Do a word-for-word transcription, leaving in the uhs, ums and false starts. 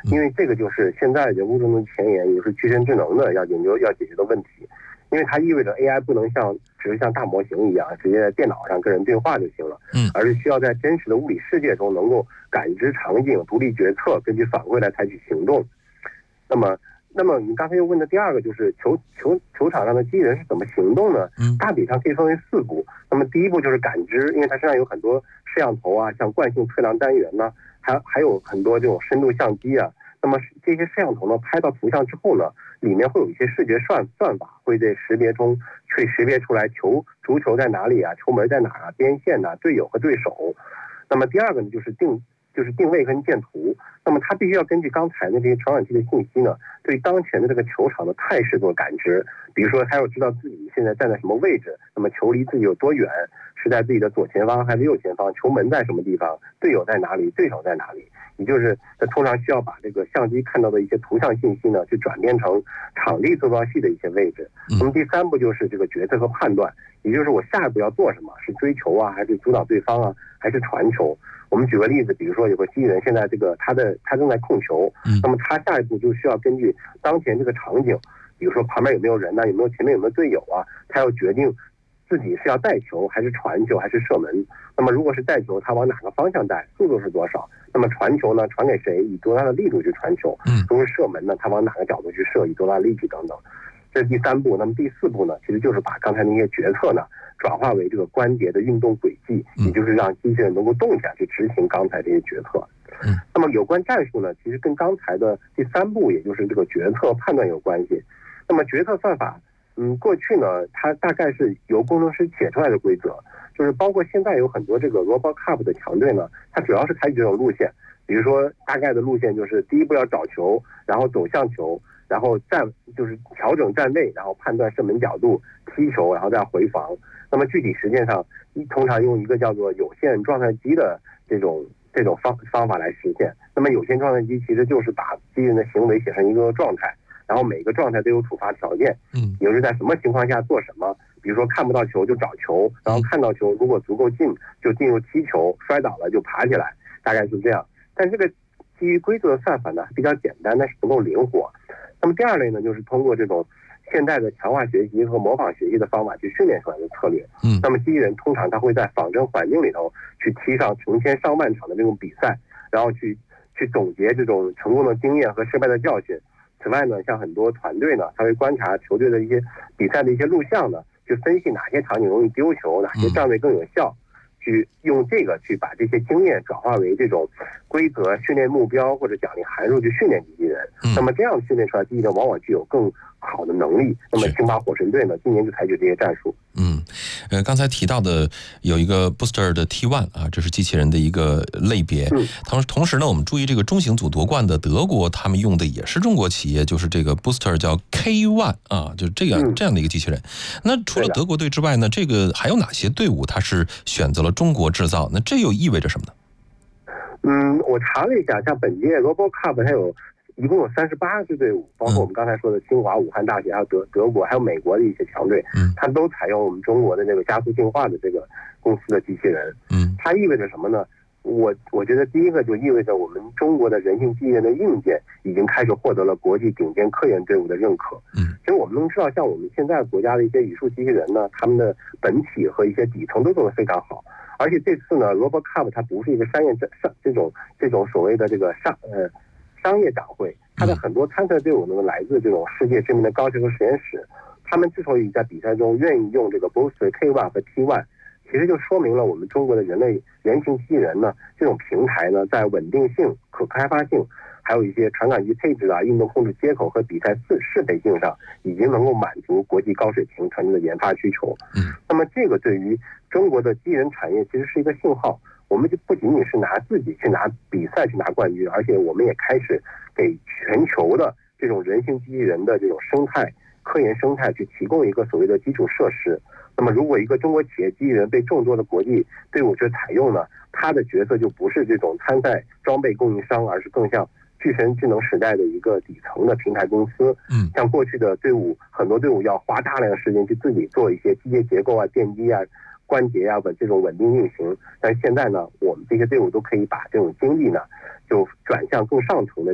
因为这个就是现在人工智能前沿，也是具身智能的要研究要解决的问题。因为它意味着 A I 不能像只是像大模型一样直接在电脑上跟人对话就行了， 嗯， 而是需要在真实的物理世界中能够感知场景、独立决策，根据反馈来采取行动。那么，那么你刚才又问的第二个就是球球球场上的机器人是怎么行动呢？大体上可以分为四步。那么第一步就是感知，因为它身上有很多摄像头啊，像惯性测量单元呢，还还有很多这种深度相机啊。那么这些摄像头呢，拍到图像之后呢，里面会有一些视觉算算法，会在识别中去识别出来球足球在哪里啊，球门在哪啊，边线呐、啊，队友和对手。那么第二个呢，就是定就是定位跟建图。那么它必须要根据刚才的这些传感器的信息呢，对当前的这个球场的态势做感知。比如说，他要知道自己现在站在什么位置，那么球离自己有多远，是在自己的左前方还是右前方，球门在什么地方，队友在哪里，对手在哪里。也就是它通常需要把这个相机看到的一些图像信息呢，去转变成场地坐标系的一些位置。那么第三步就是这个决策和判断，也就是我下一步要做什么，是追球啊，还是阻挡对方啊，还是传球。我们举个例子，比如说有个机器人，现在这个他的他正在控球，那么他下一步就需要根据当前这个场景，比如说旁边有没有人呢，有没有前面有没有队友啊，他要决定自己是要带球还是传球还是射门。那么如果是带球，他往哪个方向带，速度是多少？那么传球呢，传给谁，以多大的力度去传球？如果是射门呢，他往哪个角度去射，以多大的力气等等。这是第三步。那么第四步呢，其实就是把刚才那些决策呢转化为这个关节的运动轨迹，也就是让机器人能够动起来去执行刚才这些决策。那么有关战术呢，其实跟刚才的第三步，也就是这个决策判断有关系。那么决策算法，嗯，过去呢，它大概是由工程师写出来的规则，就是包括现在有很多这个 RoboCup 的强队呢，它主要是采取这种路线。比如说大概的路线就是第一步要找球，然后走向球，然后站就是调整站位，然后判断射门角度，踢球，然后再回防。那么具体实践上，通常用一个叫做有限状态机的这种这种方方法来实现。那么有限状态机其实就是把机器人的行为写成一个状态，然后每个状态都有触发条件，嗯，也就是在什么情况下做什么。比如说看不到球就找球，然后看到球如果足够近就进入踢球，摔倒了就爬起来，大概是这样。但这个基于规则的算法呢比较简单，但是不够灵活。那么第二类呢，就是通过这种现代的强化学习和模仿学习的方法去训练出来的策略。嗯，那么机器人通常它会在仿真环境里头去踢上成千上万场的这种比赛，然后去去总结这种成功的经验和失败的教训。此外呢，像很多团队呢，他会观察球队的一些比赛的一些录像呢，去分析哪些场景容易丢球，哪些站位更有效。去用这个去把这些经验转化为这种规则、训练目标或者奖励函数去训练机器人。那么这样训练出来机器人往往具有更好的能力。那么星巴火神队呢，今年就采取这些战术。 嗯，呃，刚才提到的有一个 Booster 的 T 一 啊，这是机器人的一个类别。嗯，同同时呢，我们注意这个中型组夺冠的德国，他们用的也是中国企业，就是这个 Booster 叫 K 一 啊，就这样、嗯、这样的一个机器人。那除了德国队之外呢，这个还有哪些队伍它是选择了中国制造？那这又意味着什么呢？ 嗯，我查了一下，像本届 RoboCup 它有一共有三十八支队伍，包括我们刚才说的清华、武汉大学，还有德德国，还有美国的一些强队，嗯，它都采用我们中国的这个加速进化的这个公司的机器人。嗯，它意味着什么呢？我我觉得第一个就意味着我们中国的人性机器人的硬件已经开始获得了国际顶尖科研队伍的认可。嗯，其实我们能知道，像我们现在国家的一些语数机器人呢，他们的本体和一些底层都做得非常好。而且这次呢 ，RoboCup 它不是一个商业上这种这种所谓的这个商呃商业展会，它的很多参赛队伍呢来自这种世界知名的高校和实验室。他们之所以在比赛中愿意用这个 Booster K 一 和 T 一，其实就说明了我们中国的人类人形机器人呢这种平台呢，在稳定性、可开发性，还有一些传感器配置啊、运动控制接口和比赛适适配性上，已经能够满足国际高水平团队的研发需求。嗯，那么这个对于中国的机器人产业其实是一个信号，我们就不仅仅是拿自己去拿比赛去拿冠军，而且我们也开始给全球的这种人形机器人的这种生态、科研生态去提供一个所谓的基础设施。那么如果一个中国企业机器人被众多的国际队伍去采用呢，它的角色就不是这种参赛装备供应商，而是更像巨神智能时代的一个底层的平台公司。嗯，像过去的队伍，很多队伍要花大量的时间去自己做一些机械结构啊、电机啊、关节啊稳这种稳定运行，但是现在呢，我们这些队伍都可以把这种精力呢，就转向更上层的